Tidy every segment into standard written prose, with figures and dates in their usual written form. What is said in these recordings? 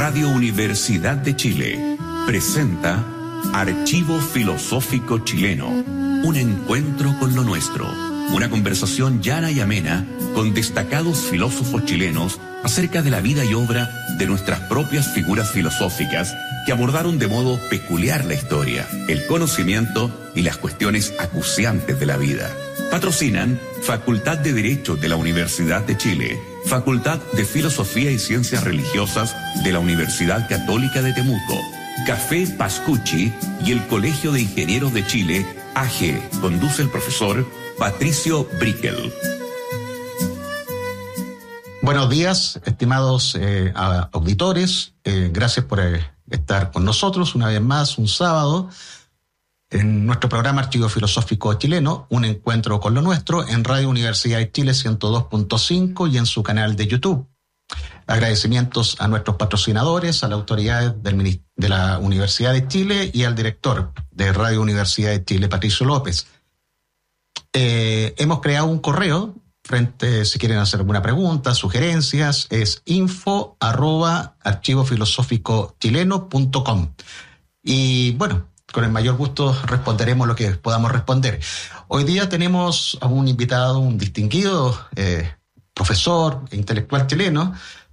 Radio Universidad de Chile presenta Archivo Filosófico Chileno, un encuentro con lo nuestro, una conversación llana y amena con destacados filósofos chilenos acerca de la vida y obra de nuestras propias figuras filosóficas que abordaron de modo peculiar la historia, el conocimiento y las cuestiones acuciantes de la vida. Patrocinan Facultad de Derecho de la Universidad de Chile, Facultad de Filosofía y Ciencias Religiosas de la Universidad Católica de Temuco, Café Pascucci y el Colegio de Ingenieros de Chile, AG. Conduce el profesor Patricio Brickel. Buenos días, estimados auditores. Gracias por estar con nosotros una vez más, un sábado, en nuestro programa Archivo Filosófico Chileno, un encuentro con lo nuestro, en Radio Universidad de Chile 102.5 y en su canal de YouTube. Agradecimientos a nuestros patrocinadores, a las autoridades de la Universidad de Chile y al director de Radio Universidad de Chile, Patricio López. Hemos creado un correo, si quieren hacer alguna pregunta, sugerencias, es info@archivofilosóficochileno.com. Y bueno, con el mayor gusto responderemos lo que podamos responder. Hoy día tenemos a un invitado, un distinguido profesor e intelectual chileno,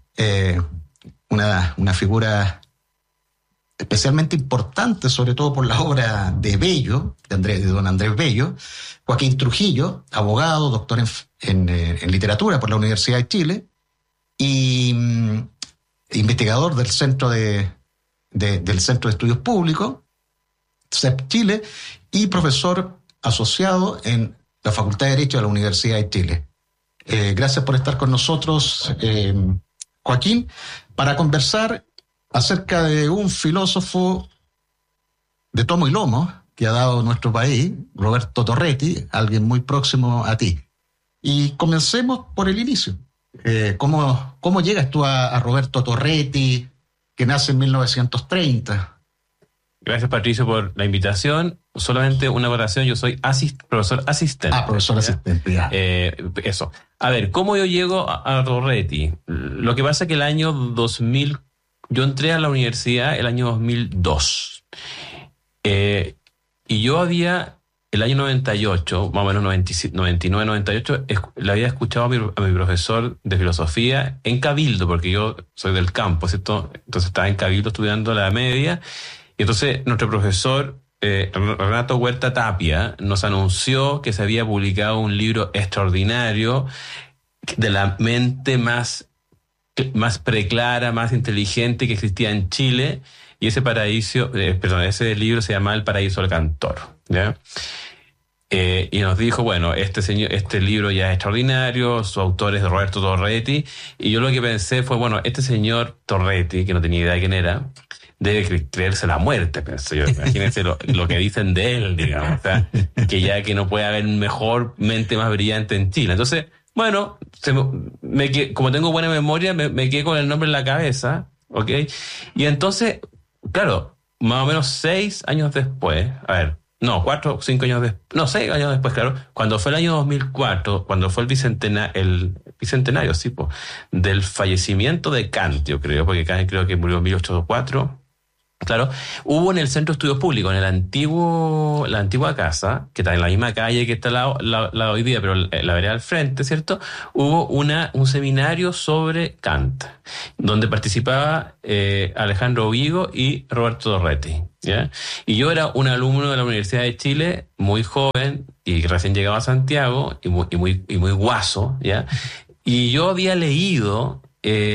una figura especialmente importante, sobre todo por la obra de Bello, de don Andrés Bello, Joaquín Trujillo, abogado, doctor en literatura por la Universidad de Chile y investigador del Centro del Centro de Estudios Públicos, CEP Chile, y profesor asociado en la Facultad de Derecho de la Universidad de Chile. Gracias por estar con nosotros, Joaquín, para conversar acerca de un filósofo de tomo y lomo que ha dado nuestro país, Roberto Torretti, alguien muy próximo a ti. Y comencemos por el inicio. ¿Cómo llegas tú a Roberto Torretti, que nace en 1930? Gracias, Patricio, por la invitación. Solamente una acotación, yo soy profesor asistente. Profesor asistente, ya. Eso. A ver, ¿cómo yo llego a Torretti? Lo que pasa es que el año 2000, yo entré a la universidad el año 2002. Y yo el año 98, más o menos 99, 98, le había escuchado a mi profesor de filosofía en Cabildo, porque yo soy del campo, ¿cierto? Entonces estaba en Cabildo estudiando la media. Y entonces nuestro profesor, Renato Huerta Tapia, nos anunció que se había publicado un libro extraordinario de la mente más preclara, más inteligente que existía en Chile, y ese libro se llama El Paraíso del Cantor, ¿ya? Y nos dijo, bueno, este libro ya es extraordinario, su autor es Roberto Torretti, y yo lo que pensé fue, bueno, este señor Torretti, que no tenía idea de quién era, debe creerse la muerte, pensé yo. Imagínense lo que dicen de él, digamos, o sea, que no puede haber mejor mente más brillante en Chile. Entonces, bueno, como tengo buena memoria, me quedé con el nombre en la cabeza, ¿ok? Y entonces, claro, más o menos 6 años después, 4 o 5 años después, 6 años después, claro, cuando fue el año 2004, cuando fue el bicentenario, sí, del fallecimiento de Kant, yo creo, porque Kant creo que murió en 1804. Claro, hubo en el Centro de Estudios Públicos, en la antigua casa, que está en la misma calle que está la hoy día, pero la vereda al frente, ¿cierto? Hubo un seminario sobre Kant, donde participaba Alejandro Vigo y Roberto Torretti, ¿ya? Y yo era un alumno de la Universidad de Chile, muy joven, y recién llegaba a Santiago, y muy guaso, ¿ya? Y yo había leído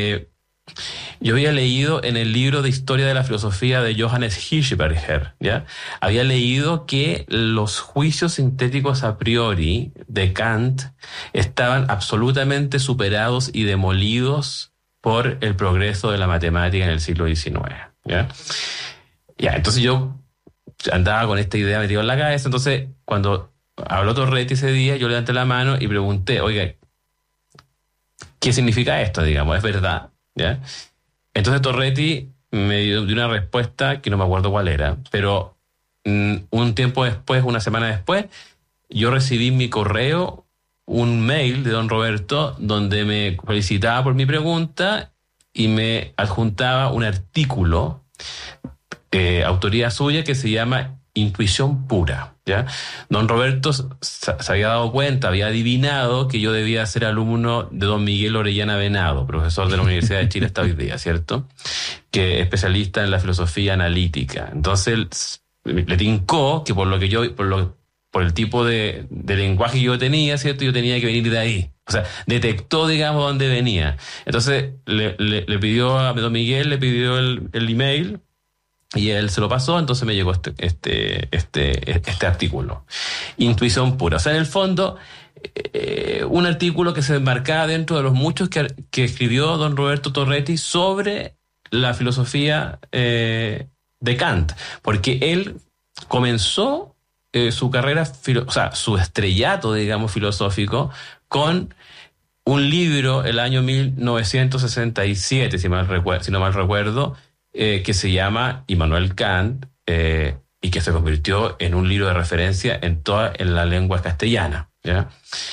en el libro de Historia de la Filosofía de Johannes Hirschberger, ¿ya? Había leído que los juicios sintéticos a priori de Kant estaban absolutamente superados y demolidos por el progreso de la matemática en el siglo XIX, ¿ya? Entonces yo andaba con esta idea metida en la cabeza. Entonces, cuando habló Torretti ese día, yo levanté la mano y pregunté, oiga, ¿qué significa esto, digamos? ¿Es verdad? ¿Ya? Entonces Torretti me dio una respuesta que no me acuerdo cuál era, pero un tiempo después, una semana después, yo recibí en mi correo un mail de don Roberto donde me felicitaba por mi pregunta y me adjuntaba un artículo, autoría suya, que se llama Intuición Pura, ¿ya? Don Roberto se había dado cuenta, había adivinado que yo debía ser alumno de don Miguel Orellana Venado, profesor de la Universidad de Chile hasta hoy día, ¿cierto? Que es especialista en la filosofía analítica. Entonces le tincó que por el tipo de lenguaje que yo tenía, ¿cierto? Yo tenía que venir de ahí. O sea, detectó, digamos, dónde venía. Entonces le pidió a don Miguel, le pidió el email, y él se lo pasó, entonces me llegó este artículo. Intuición Pura. O sea, en el fondo, un artículo que se enmarcaba dentro de los muchos que escribió don Roberto Torretti sobre la filosofía de Kant. Porque él comenzó su carrera, o sea, su estrellato, digamos, filosófico, con un libro el año 1967, si no mal recuerdo, que se llama Immanuel Kant, y que se convirtió en un libro de referencia en la lengua castellana, ¿ya?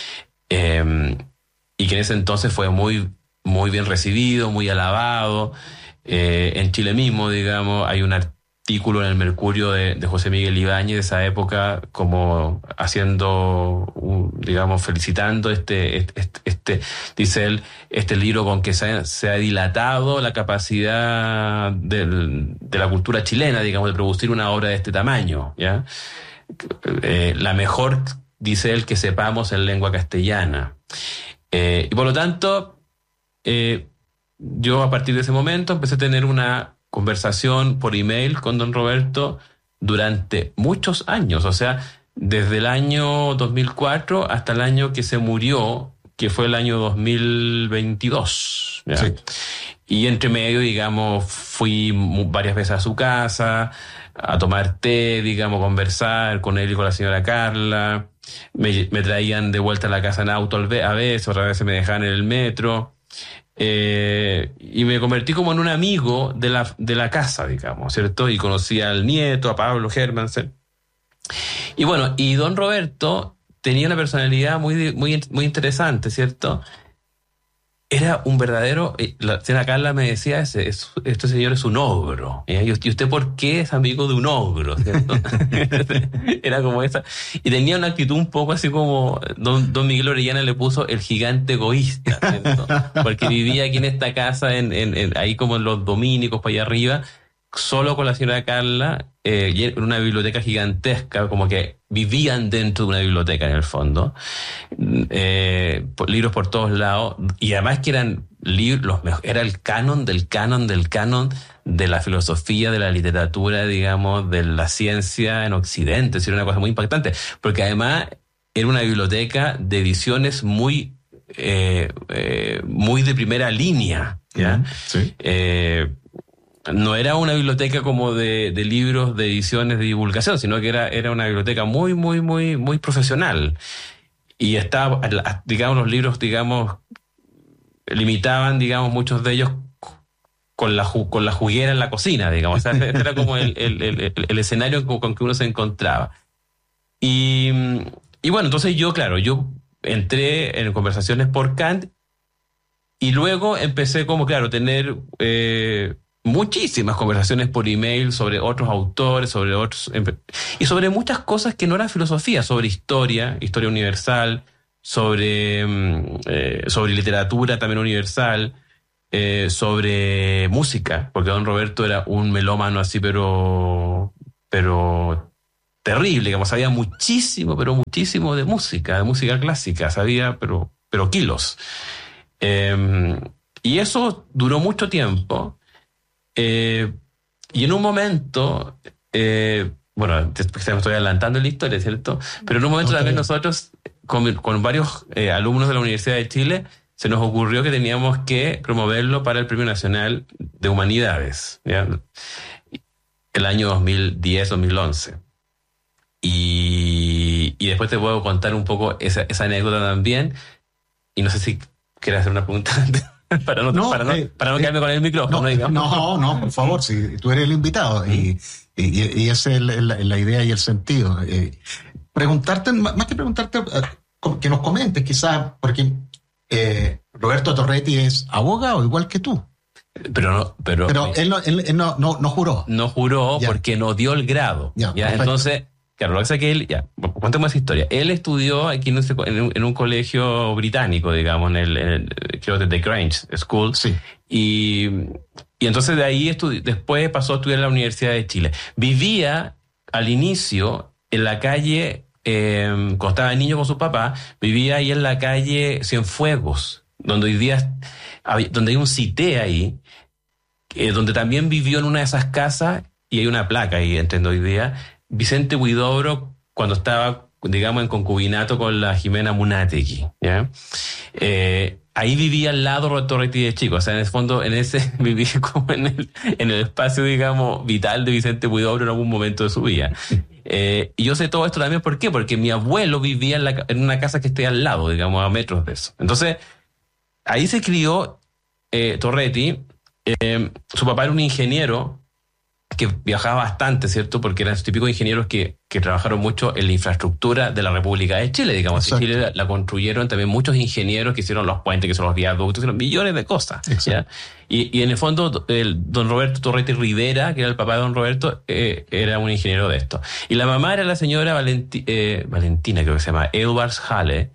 Y que en ese entonces fue muy, muy bien recibido, muy alabado. En Chile mismo, digamos, hay un artículo en el Mercurio de José Miguel Ibáñez de esa época, como haciendo, digamos, felicitando dice él, este libro con que se ha dilatado la capacidad de la cultura chilena, digamos, de producir una obra de este tamaño, ¿ya? La mejor, dice él, que sepamos en lengua castellana. Y por lo tanto, yo a partir de ese momento empecé a tener una conversación por email con don Roberto durante muchos años, o sea, desde el año 2004 hasta el año que se murió, que fue el año 2022. ¿Ya? Sí. Y entre medio, digamos, fui varias veces a su casa a tomar té, digamos, conversar con él y con la señora Carla. Me traían de vuelta a la casa en auto a veces, otras veces me dejaban en el metro. Y me convertí como en un amigo de la casa, digamos, ¿cierto? Y conocí al nieto, a Pablo Hermansen. Y bueno, y don Roberto tenía una personalidad muy, muy, muy interesante, ¿cierto? Era un verdadero... La señora Carla me decía, este señor es un ogro. ¿Y usted por qué es amigo de un ogro? ¿Cierto? Era como esa. Y tenía una actitud un poco así como... Don Miguel Orellana le puso el gigante egoísta, ¿cierto? Porque vivía aquí en esta casa, ahí como en los Dominicos, para allá arriba, solo con la señora Carla, en una biblioteca gigantesca, como que vivían dentro de una biblioteca en el fondo, libros por todos lados, y además que eran libros, era el canon del canon del canon de la filosofía, de la literatura, digamos, de la ciencia en Occidente. Es decir, una cosa muy impactante, porque además era una biblioteca de ediciones muy de primera línea, ¿ya? Sí. No era una biblioteca como de libros, de ediciones, de divulgación, sino que era una biblioteca muy, muy, muy, muy profesional. Y estaba, digamos, los libros, digamos, limitaban, digamos, muchos de ellos con la juguera en la cocina, digamos. O sea, era como el escenario con que uno se encontraba. Y bueno, entonces yo entré en conversaciones por Kant, y luego empecé como, claro, tener muchísimas conversaciones por email sobre otros autores, y sobre muchas cosas que no eran filosofía, sobre historia universal, sobre literatura también universal, sobre música, porque don Roberto era un melómano así, pero terrible, como sabía muchísimo, pero muchísimo de música clásica, sabía, pero kilos. Y eso duró mucho tiempo. Y en un momento, bueno, estoy adelantando la historia, ¿cierto? Pero en un momento también nosotros, con varios alumnos de la Universidad de Chile, se nos ocurrió que teníamos que promoverlo para el Premio Nacional de Humanidades, ¿ya? El año 2010-2011. Y después te puedo contar un poco esa anécdota también. Y no sé si quieres hacer una pregunta antes. Para no quedarme con el micrófono, digamos. No, por favor, si tú eres el invitado, y esa es la idea y el sentido. Preguntarte, más que preguntarte, que nos comentes quizás, porque Roberto Torretti es abogado igual que tú. Pero él no juró. No juró Ya. porque no dio el grado. Ya, ¿Ya? perfecto. Entonces, claro, lo que pasa es que él, ya, contemos esa historia. Él estudió aquí en un colegio británico, digamos, creo que The Grange School. Sí. Y entonces de ahí después pasó a estudiar en la Universidad de Chile. Vivía al inicio en la calle, cuando estaba niño con su papá, vivía ahí en la calle Cienfuegos, donde hoy día donde hay un CITE ahí, donde también vivió en una de esas casas, y hay una placa ahí, entiendo hoy día, Vicente Huidobro, cuando estaba, digamos, en concubinato con la Jimena Munátegui, ¿ya? Ahí vivía al lado Roberto Torretti de chico, o sea, en el fondo, vivía como en el espacio, digamos, vital de Vicente Huidobro en algún momento de su vida. Y yo sé todo esto también, ¿por qué? Porque mi abuelo vivía en una casa que esté al lado, digamos, a metros de eso. Entonces, ahí se crió Torretti. Su papá era un ingeniero que viajaba bastante, ¿cierto? Porque eran esos típicos ingenieros que trabajaron mucho en la infraestructura de la República de Chile, digamos. En Chile la construyeron también muchos ingenieros que hicieron los puentes, que hicieron los viaductos, hicieron millones de cosas. ¿Ya? Y en el fondo, don Roberto Torretti Rivera, que era el papá de don Roberto, era un ingeniero de esto. Y la mamá era la señora Valentina, creo que se llama, Edwards Hale,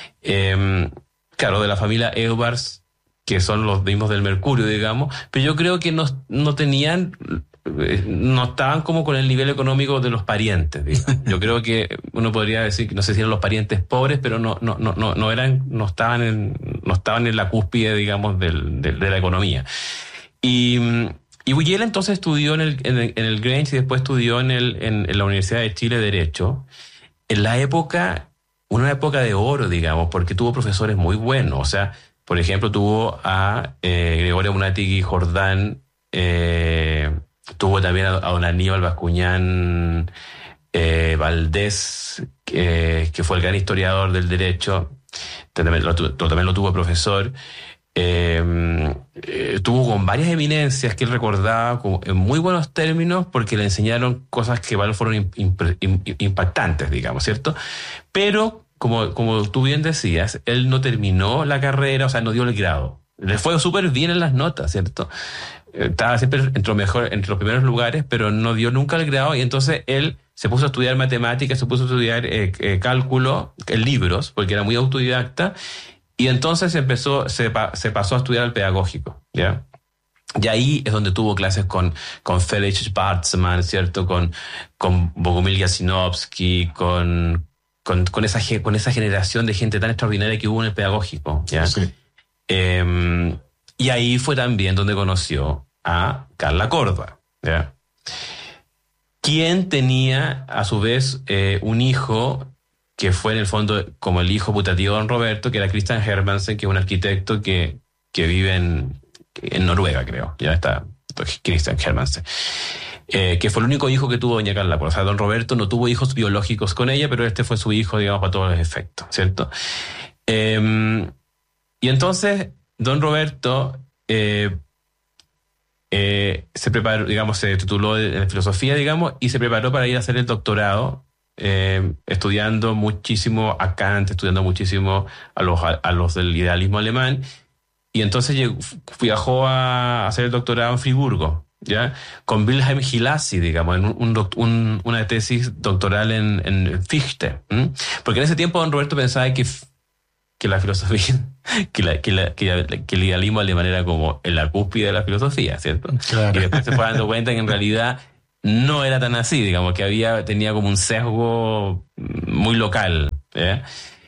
claro, de la familia Edwards, que son los mismos del Mercurio, digamos, pero yo creo que no tenían, no estaban como con el nivel económico de los parientes, digamos. Yo creo que uno podría decir que no sé si eran los parientes pobres, pero no estaban en la cúspide, digamos, de la economía. Y él entonces estudió en el Grange y después estudió en la Universidad de Chile Derecho, en una época de oro, digamos, porque tuvo profesores muy buenos. O sea, por ejemplo, tuvo a Gregorio Munátegui Jordán, tuvo también a don Aníbal Bascuñán Valdés, que fue el gran historiador del derecho, también lo tuvo profesor. Tuvo con varias eminencias que él recordaba en muy buenos términos, porque le enseñaron cosas que fueron impactantes, digamos, ¿cierto? Pero, como tú bien decías, él no terminó la carrera, o sea, no dio el grado. Le fue súper bien en las notas, ¿cierto? Estaba siempre entre los primeros lugares, pero no dio nunca el grado, y entonces él se puso a estudiar matemáticas, se puso a estudiar cálculo en libros, porque era muy autodidacta, y entonces se pasó a estudiar al pedagógico, ¿ya? Y ahí es donde tuvo clases con Felix Schwarzman, ¿cierto? Con Bogomil Jasinowski, con esa generación de gente tan extraordinaria que hubo en el pedagógico, ¿ya? Sí. Y ahí fue también donde conoció a Carla Córdoba, ¿ya? Quien tenía a su vez un hijo que fue en el fondo como el hijo putativo de don Roberto, que era Christian Hermansen, que es un arquitecto que vive en Noruega, creo. Ya está, Christian Hermansen. Que fue el único hijo que tuvo doña Carla Córdoba. O sea, don Roberto no tuvo hijos biológicos con ella, pero este fue su hijo, digamos, para todos los efectos, ¿cierto? Y entonces, don Roberto se preparó, digamos, se tituló en filosofía, digamos, y se preparó para ir a hacer el doctorado, estudiando muchísimo a Kant, estudiando muchísimo a los del idealismo alemán, y entonces viajó a hacer el doctorado en Friburgo, ¿ya? Con Wilhelm Gilassi, digamos, en una tesis doctoral en Fichte. Porque en ese tiempo don Roberto pensaba que la filosofía, que el idealismo alemán era como en la cúspide de la filosofía, ¿cierto? Claro. Y después se fue dando cuenta que en realidad no era tan así, digamos, que tenía como un sesgo muy local, ¿eh?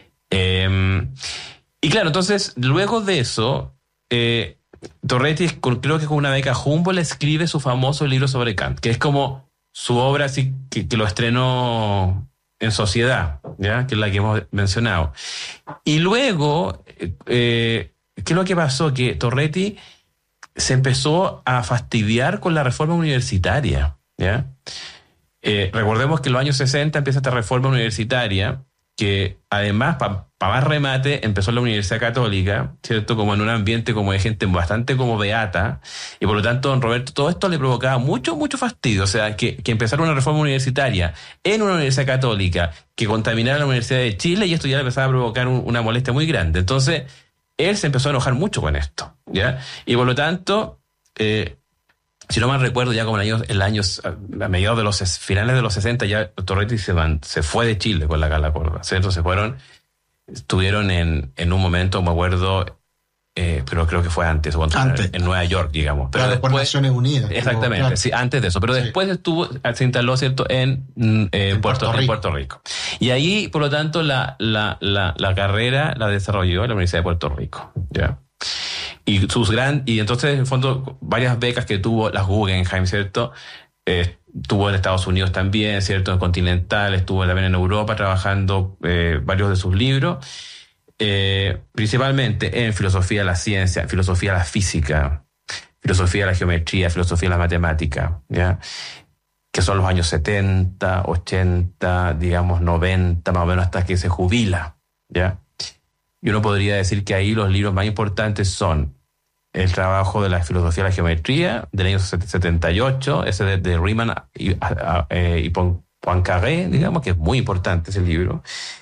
Y claro, entonces, luego de eso, Torretti, creo que con una beca Humboldt, escribe su famoso libro sobre Kant, que es como su obra así que lo estrenó en sociedad, ¿ya? Que es la que hemos mencionado. Y luego, ¿qué es lo que pasó? Que Torretti se empezó a fastidiar con la reforma universitaria, ¿ya? Recordemos que en los años 60 empieza esta reforma universitaria, que además, para más remate, empezó en la Universidad Católica, ¿cierto? Como en un ambiente como de gente bastante como beata, y por lo tanto, don Roberto, todo esto le provocaba mucho mucho fastidio. O sea, que empezara una reforma universitaria en una universidad católica que contaminara la Universidad de Chile, y esto ya le empezaba a provocar una molestia muy grande. Entonces, él se empezó a enojar mucho con esto, ¿ya? Y por lo tanto, si no mal recuerdo, ya como a mediados de los finales de los 60, ya Torretti se fue de Chile con la Cala Córdoba, ¿cierto? Estuvieron en un momento, me acuerdo, pero creo que fue antes. En Nueva York, digamos. Pero claro, después, por Naciones Unidas. Exactamente, claro. sí, antes de eso. Pero después se instaló, ¿cierto?, en Puerto Rico. Y ahí, por lo tanto, la carrera la desarrolló en la Universidad de Puerto Rico, ¿ya? Y entonces, en el fondo, varias becas que tuvo las Guggenheim, ¿cierto? Estuvo en Estados Unidos también, ¿cierto? En Continental, estuvo también en Europa trabajando varios de sus libros, principalmente en filosofía de la ciencia, filosofía de la física, filosofía de la geometría, filosofía de la matemática, ¿ya? Que son los años 70, 80, digamos 90, más o menos hasta que se jubila, ¿ya? Y uno podría decir que ahí los libros más importantes son el trabajo de la filosofía de la geometría del año 78, ese de Riemann y Poincaré, digamos, que es muy importante ese libro.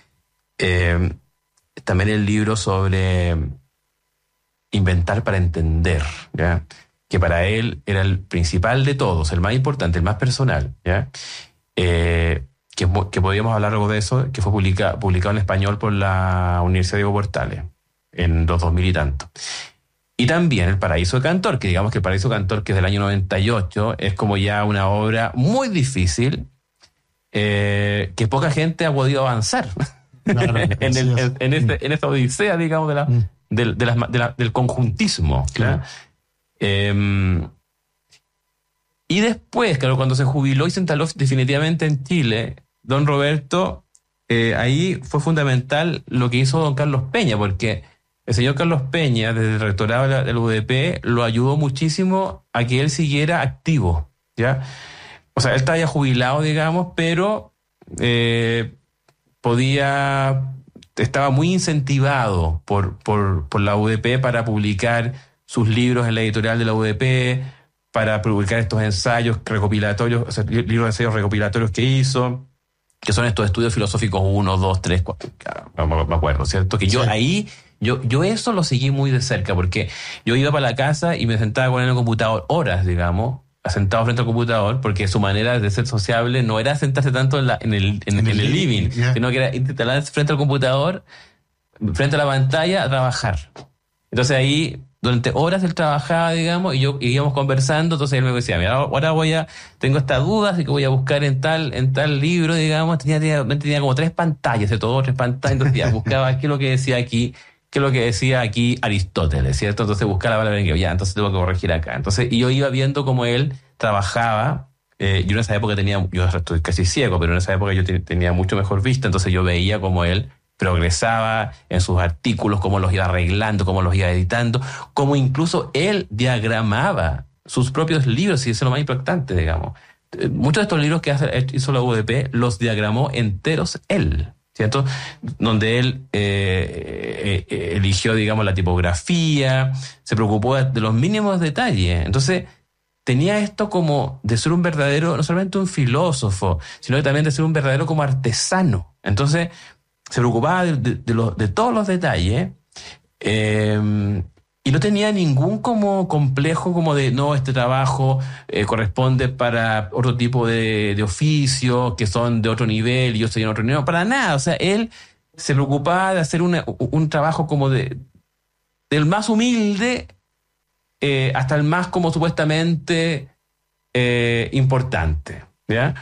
También el libro sobre inventar para entender, ¿ya? Que para él era el principal de todos, el más importante, el más personal, ¿ya? Que podríamos hablar algo de eso, que fue publicado en español por la Universidad Diego Portales en los 2000 y tanto. Y también El Paraíso de Cantor, que digamos que El Paraíso de Cantor, que es del año 98, es como ya una obra muy difícil, que poca gente ha podido avanzar Claro, en esta odisea, digamos, del conjuntismo. Claro. Y después, claro, cuando se jubiló y se instaló definitivamente en Chile, don Roberto, ahí fue fundamental lo que hizo don Carlos Peña, porque el señor Carlos Peña, desde el rectorado de la UDP, lo ayudó muchísimo a que él siguiera activo, ¿ya? O sea, él estaba ya jubilado, digamos, pero estaba muy incentivado por la UDP para publicar sus libros en la editorial de la UDP, para publicar estos ensayos recopilatorios, o sea, libros de ensayos recopilatorios que hizo, que son estos estudios filosóficos 1, 2, 3, 4, no me acuerdo, ¿cierto? Que yo ahí, yo eso lo seguí muy de cerca, porque yo iba para la casa y me sentaba con él en el computador horas, digamos, sentado frente al computador, porque su manera de ser sociable no era sentarse tanto en el living, yeah, sino que era instalarse frente al computador, frente a la pantalla, a trabajar. Entonces ahí, durante horas él trabajaba, digamos, y íbamos conversando. Entonces él me decía, mira, ahora tengo esta duda, así que voy a buscar en tal libro, digamos. Tenía como 3 pantallas, de todo 3 pantallas. Entonces ya buscaba qué es lo que decía aquí Aristóteles, ¿cierto? Entonces buscaba la palabra en griego, ya, entonces tengo que corregir acá. Entonces, y yo iba viendo cómo él trabajaba. Yo en esa época yo estoy casi ciego, pero en esa época yo tenía mucho mejor vista, entonces yo veía cómo él progresaba en sus artículos, cómo los iba arreglando, cómo los iba editando, cómo incluso él diagramaba sus propios libros, y eso es lo más importante, digamos. Muchos de estos libros que hizo la UDP los diagramó enteros él, ¿cierto? Donde él eligió, digamos, la tipografía, se preocupó de los mínimos detalles. Entonces, tenía esto como de ser un verdadero, no solamente un filósofo, sino que también de ser un verdadero como artesano. Entonces, se preocupaba de todos los detalles, y no tenía ningún como complejo como de, no, este trabajo corresponde para otro tipo de oficio, que son de otro nivel, y yo estoy en otro nivel. No, para nada. O sea, él se preocupaba de hacer un trabajo como del más humilde hasta el más como supuestamente importante, ¿ya?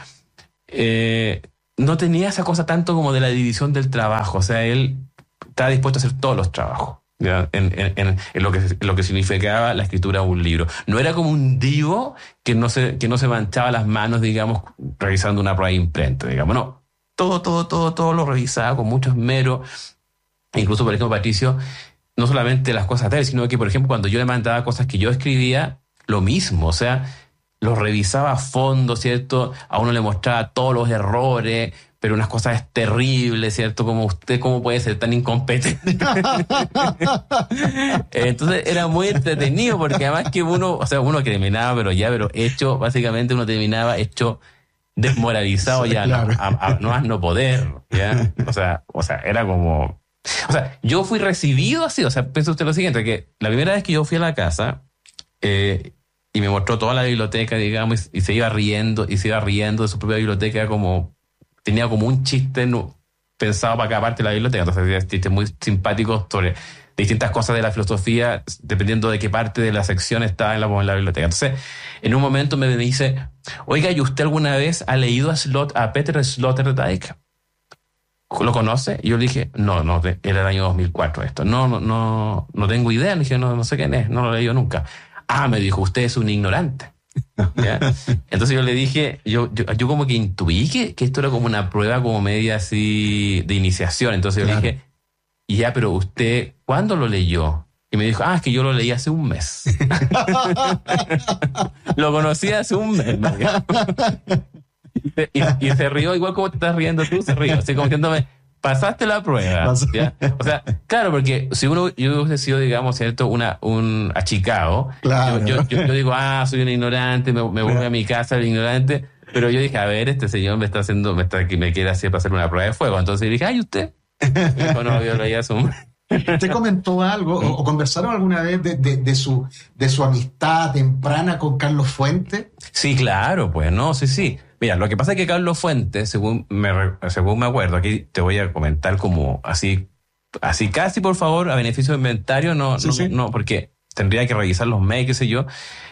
No tenía esa cosa tanto como de la división del trabajo. O sea, él estaba dispuesto a hacer todos los trabajos, ¿ya? En lo que significaba la escritura de un libro. No era como un divo que no se manchaba las manos, digamos, revisando una prueba de imprenta, digamos. No, todo lo revisaba con mucho esmero. Incluso, por ejemplo, Patricio, no solamente las cosas de él, sino que, por ejemplo, cuando yo le mandaba cosas que yo escribía, lo mismo. O sea, los revisaba a fondo, ¿cierto? A uno le mostraba todos los errores, pero unas cosas terribles, ¿cierto? Como usted, ¿cómo puede ser tan incompetente? Entonces era muy entretenido, porque además que uno terminaba, pero hecho, básicamente uno terminaba hecho desmoralizado, ya, claro. no poder, ¿ya? O sea, era como... O sea, yo fui recibido así. O sea, piensa usted lo siguiente, que la primera vez que yo fui a la casa, me mostró toda la biblioteca, digamos, y se iba riendo de su propia biblioteca, tenía como un chiste pensado para cada parte de la biblioteca. Entonces hacía chistes muy simpáticos sobre distintas cosas de la filosofía, dependiendo de qué parte de la sección estaba en la biblioteca. Entonces, en un momento me dice, oiga, ¿y usted alguna vez ha leído a Peter Sloterdijk? ¿Lo conoce? Y yo le dije, no, era el año 2004 esto. No tengo idea. Le dije, no sé quién es, no lo he leído nunca. Me dijo, usted es un ignorante. ¿Ya? Entonces yo le dije, yo como que intuí que esto era como una prueba como media así de iniciación. Entonces yo le dije, ya, pero usted, ¿cuándo lo leyó? Y me dijo, es que yo lo leí hace un mes. Lo conocí hace un mes. Y se rió igual como te estás riendo tú, se rió, así como diciéndome, pasaste la prueba. ¿Ya? O sea, claro, porque si yo hubiese sido, digamos, ¿cierto? un achicado, claro. yo digo, soy un ignorante, me voy a mi casa el ignorante, pero yo dije, a ver, este señor me quiere hacer pasar una prueba de fuego. Entonces dije, ¿usted? Me dijo, no, yo leí hace un mes. ¿Te comentó algo o conversaron alguna vez de su amistad temprana con Carlos Fuentes? Sí, claro, pues, no, sí. Mira, lo que pasa es que Carlos Fuentes, según me acuerdo, aquí te voy a comentar como así casi, por favor, a beneficio de inventario, no, porque tendría que revisar los mails, qué sé yo,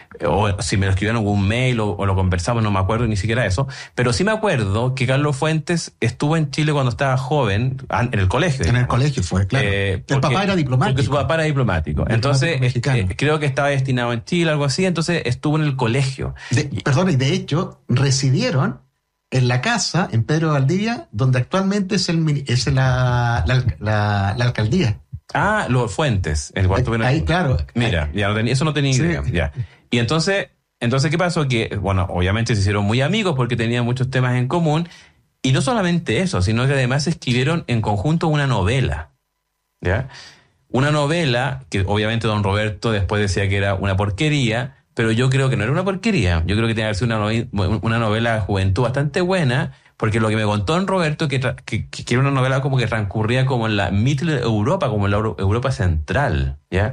o si me lo escribieron algún mail o lo conversamos, no me acuerdo ni siquiera eso, pero sí me acuerdo que Carlos Fuentes estuvo en Chile cuando estaba joven, en el colegio. En el colegio fue, claro. El papá era diplomático. Porque su papá era diplomático. Entonces, creo que estaba destinado en Chile, algo así, entonces estuvo en el colegio. Y de hecho, residieron en la casa, en Pedro Valdivia, donde actualmente es la alcaldía. Los Fuentes. El cuarto ahí, claro. Mira, eso no tenía idea. Ya. Y entonces, ¿qué pasó? Que, bueno, obviamente se hicieron muy amigos porque tenían muchos temas en común. Y no solamente eso, sino que además escribieron en conjunto una novela. ¿Ya? Una novela que obviamente don Roberto después decía que era una porquería, pero yo creo que no era una porquería. Yo creo que tenía que ser una novela de juventud bastante buena, porque lo que me contó don Roberto que era una novela como que transcurría como en la Mittel Europa, como en la Europa Central, ¿ya?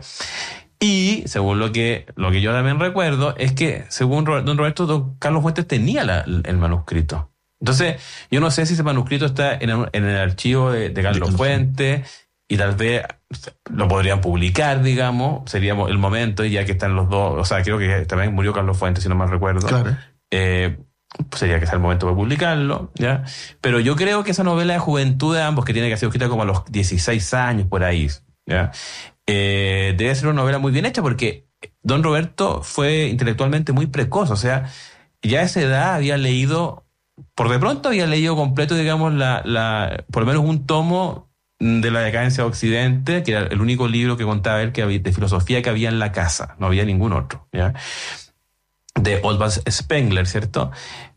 Y según lo que yo también recuerdo es que según don Roberto, don Carlos Fuentes tenía el manuscrito. Entonces yo no sé si ese manuscrito está en el archivo de Carlos Fuentes, y tal vez lo podrían publicar, digamos, sería el momento, y ya que están los dos, o sea, creo que también murió Carlos Fuentes, si no mal recuerdo. Claro. Sería que sea el momento de publicarlo, ¿ya? Pero yo creo que esa novela de juventud de ambos, que tiene que ser escrita como a los 16 años, por ahí, ¿ya? Debe ser una novela muy bien hecha, porque don Roberto fue intelectualmente muy precoz, o sea, ya a esa edad había leído completo, digamos, por lo menos un tomo de La decadencia de Occidente, que era el único libro que contaba él de filosofía que había en la casa, no había ningún otro, ¿ya? De Oswald Spengler, ¿cierto?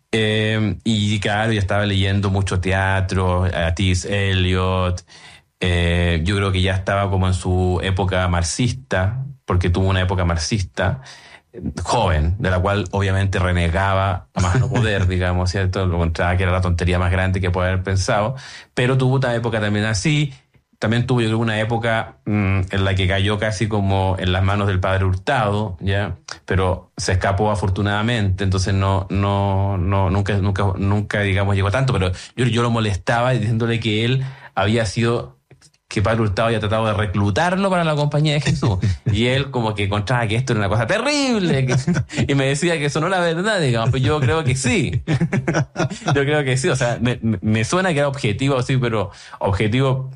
Y claro, ya estaba leyendo mucho teatro, a T.S. Eliot. Yo creo que ya estaba como en su época marxista, porque tuvo una época marxista joven, de la cual obviamente renegaba a más no poder, digamos, ¿cierto? Lo encontraba que era la tontería más grande que puede haber pensado, pero tuvo una época también así. También tuvo, yo creo, una época en la que cayó casi como en las manos del padre Hurtado, ¿ya? Pero se escapó afortunadamente, entonces nunca, digamos, llegó a tanto, pero yo lo molestaba diciéndole que él había sido, que padre Hurtado había tratado de reclutarlo para la Compañía de Jesús, y él como que encontraba que esto era una cosa terrible, y me decía que eso no era verdad, digamos, pues yo creo que sí. Yo creo que sí, o sea, me suena que era objetivo, sí, pero objetivo